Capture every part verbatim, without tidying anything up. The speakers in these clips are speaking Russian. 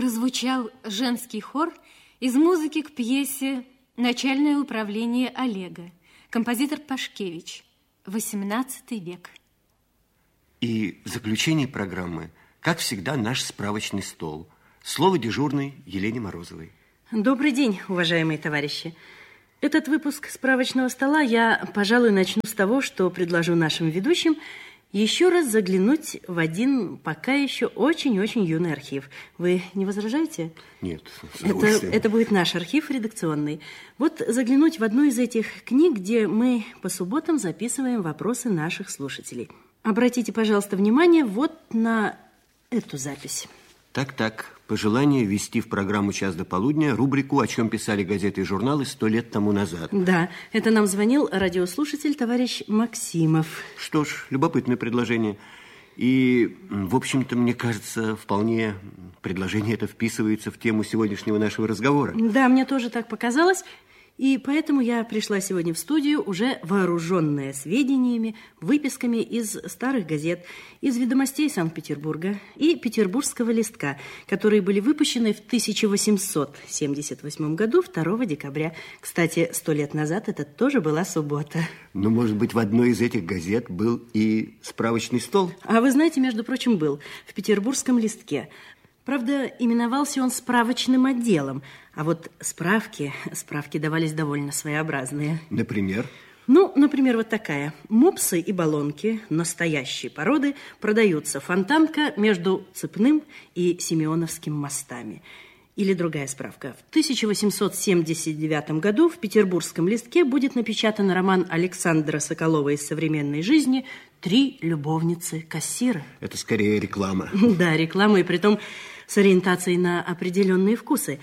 прозвучал женский хор из музыки к пьесе «Начальное управление Олега», композитор Пашкевич, восемнадцатый век. И в заключении программы, как всегда, наш справочный стол. Слово дежурной Елене Морозовой. Добрый день, уважаемые товарищи. Этот выпуск справочного стола я, пожалуй, начну с того, что предложу нашим ведущим еще раз заглянуть в один пока еще очень-очень юный архив. Вы не возражаете? Нет, с это, это будет наш архив редакционный. Вот заглянуть в одну из этих книг, где мы по субботам записываем вопросы наших слушателей. Обратите, пожалуйста, внимание вот на эту запись. Так-так, пожелание ввести в программу «Час до полудня» рубрику «О чем писали газеты и журналы сто лет тому назад». Да, это нам звонил радиослушатель товарищ Максимов. Что ж, любопытное предложение. И, в общем-то, мне кажется, вполне предложение это вписывается в тему сегодняшнего нашего разговора. Да, мне тоже так показалось. И поэтому я пришла сегодня в студию уже вооруженная сведениями, выписками из старых газет, из «Ведомостей Санкт-Петербурга» и «Петербургского листка», которые были выпущены в тысяча восемьсот семьдесят восьмом году, второго декабря. Кстати, сто лет назад это тоже была суббота. Ну, может быть, в одной из этих газет был и справочный стол? А вы знаете, между прочим, был в «Петербургском листке». Правда, именовался он справочным отделом, а вот справки, справки давались довольно своеобразные. Например? Ну, например, вот такая. Мопсы и баллонки настоящей породы продаются. Фонтанка между Цепным и Симеоновским мостами. Или другая справка. В тысяча восемьсот семьдесят девятом году в «Петербургском листке» будет напечатан роман Александра Соколова из современной жизни «Три любовницы кассира». Это скорее реклама. Да, реклама, и притом с ориентацией на определенные вкусы.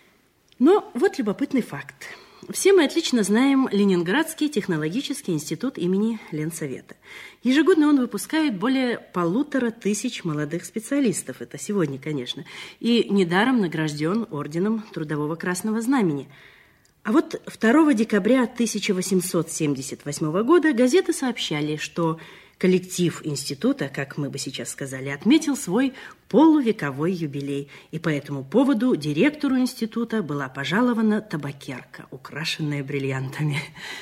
Но вот любопытный факт. Все мы отлично знаем Ленинградский технологический институт имени Ленсовета. Ежегодно он выпускает более полутора тысяч молодых специалистов. Это сегодня, конечно. И недаром награжден орденом Трудового Красного Знамени. А вот второго декабря тысяча восемьсот семьдесят восьмого года газеты сообщали, что коллектив института, как мы бы сейчас сказали, отметил свой полувековой юбилей. И по этому поводу директору института была пожалована табакерка, украшенная бриллиантами.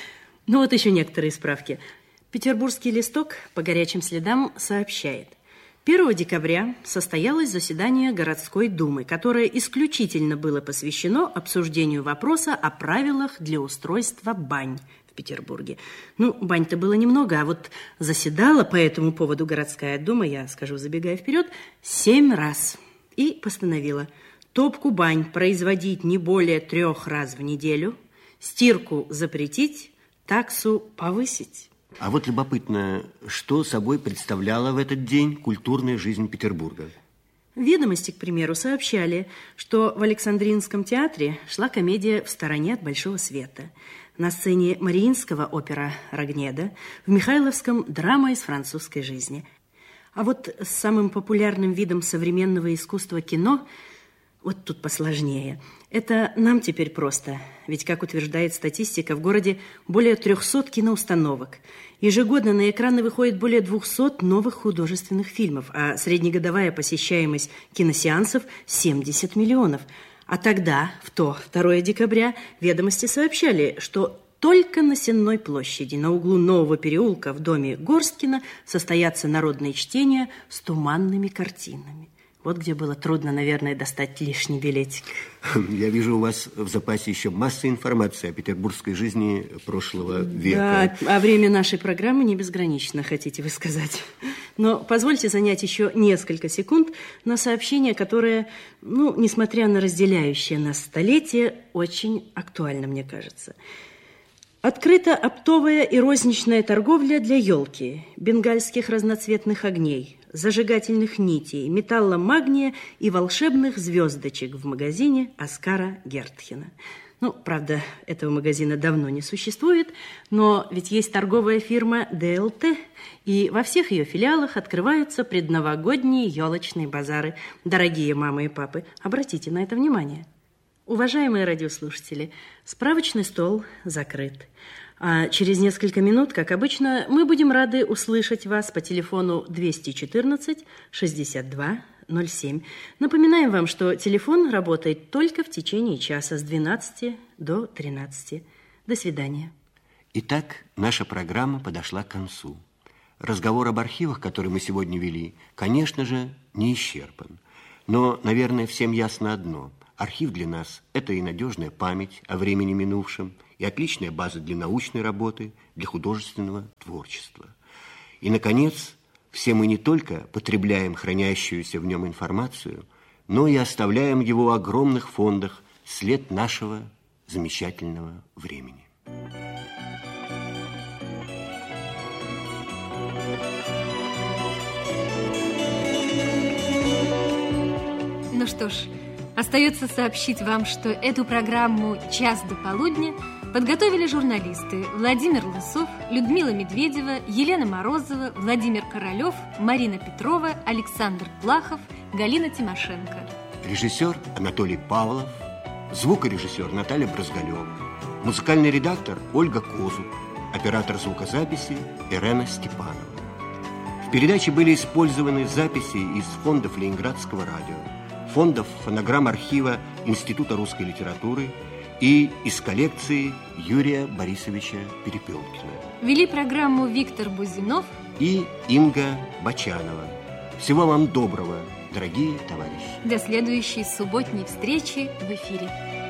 Ну вот еще некоторые справки. Петербургский листок по горячим следам сообщает. первого декабря состоялось заседание городской думы, которое исключительно было посвящено обсуждению вопроса о правилах для устройства бань в Петербурге. Ну, бань-то было немного, а вот заседала по этому поводу городская дума, я скажу, забегая вперед, семь раз. И постановила топку бань производить не более трех раз в неделю, стирку запретить, таксу повысить. А вот любопытно, что собой представляла в этот день культурная жизнь Петербурга? Ведомости, к примеру, сообщали, что в Александринском театре шла комедия «В стороне от большого света». На сцене Мариинского опера «Рогнеда», в Михайловском драма из французской жизни. А вот с самым популярным видом современного искусства кино, вот тут посложнее. Это нам теперь просто, ведь, как утверждает статистика, в городе более трехсот киноустановок. Ежегодно на экраны выходит более двухсот новых художественных фильмов, а среднегодовая посещаемость киносеансов семьдесят миллионов. А тогда, в то второго декабря, ведомости сообщали, что только на Сенной площади, на углу Нового переулка в доме Горсткина, состоятся народные чтения с туманными картинами. Вот где было трудно, наверное, достать лишний билетик. Я вижу, у вас в запасе еще масса информации о петербургской жизни прошлого века. Да, а время нашей программы не безгранично, хотите вы сказать. Но позвольте занять еще несколько секунд на сообщение, которое, ну, несмотря на разделяющее нас столетие, очень актуально, мне кажется. Открыта оптовая и розничная торговля для елки, бенгальских разноцветных огней, зажигательных нитей, металла магния и волшебных звездочек в магазине Оскара Гертхена. Ну, правда, этого магазина давно не существует, но ведь есть торговая фирма ДЛТ, и во всех ее филиалах открываются предновогодние елочные базары. Дорогие мамы и папы, обратите на это внимание. Уважаемые радиослушатели, справочный стол закрыт. А через несколько минут, как обычно, мы будем рады услышать вас по телефону двести четырнадцать шестьдесят два ноль семь. Напоминаем вам, что телефон работает только в течение часа с двенадцати до тринадцати. До свидания. Итак, наша программа подошла к концу. Разговор об архивах, который мы сегодня вели, конечно же, не исчерпан. Но, наверное, всем ясно одно. Архив для нас – это и надежная память о времени минувшем, и отличная база для научной работы, для художественного творчества. И, наконец, все мы не только потребляем хранящуюся в нем информацию, но и оставляем в его огромных фондах след нашего замечательного времени. Ну что ж, остается сообщить вам, что эту программу «Час до полудня» подготовили журналисты Владимир Лысов, Людмила Медведева, Елена Морозова, Владимир Королев, Марина Петрова, Александр Плахов, Галина Тимошенко. Режиссер Анатолий Павлов, звукорежиссер Наталья Брызгалева, музыкальный редактор Ольга Козуб, оператор звукозаписи Ирена Степанова. В передаче были использованы записи из фондов Ленинградского радио, фондов фонограмм архива Института русской литературы и из коллекции Юрия Борисовича Перепелкина. Вели программу Виктор Бузинов и Инга Бочанова. Всего вам доброго, дорогие товарищи. До следующей субботней встречи в эфире.